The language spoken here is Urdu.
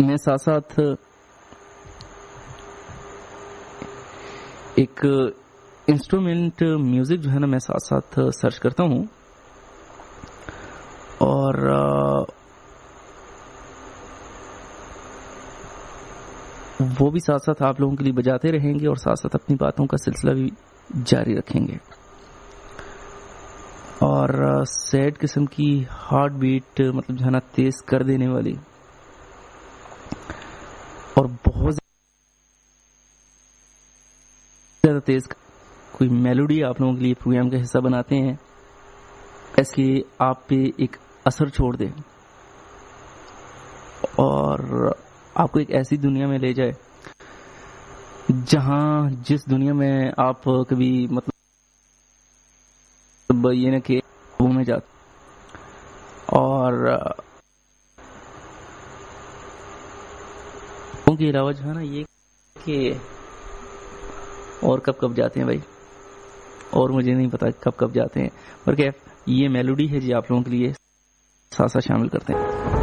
میں ساتھ ساتھ ایک انسٹرومنٹ میوزک جو ہے نا میں ساتھ ساتھ سرچ کرتا ہوں اور وہ بھی ساتھ ساتھ آپ لوگوں کے لیے بجاتے رہیں گے اور ساتھ ساتھ اپنی باتوں کا سلسلہ بھی جاری رکھیں گے. اور سیڈ قسم کی ہارٹ بیٹ مطلب جو ہے نا تیز کر دینے والی اور بہت زیادہ تیز کوئی میلوڈی آپ لوگوں کے لیے پروگرام کا حصہ بناتے ہیں ایسے کہ آپ پہ ایک اثر چھوڑ دے اور آپ کو ایک ایسی دنیا میں لے جائے جہاں جس دنیا میں آپ کبھی مطلب یہ نہ کہ گھومے جاتے اور ان کے علاوہ جو ہے نا یہ کہ اور کب جاتے ہیں بھائی اور مجھے نہیں پتا کب جاتے ہیں پر کیا یہ میلوڈی ہے جی آپ لوگوں کے لیے ساتھ ساتھ شامل کرتے ہیں.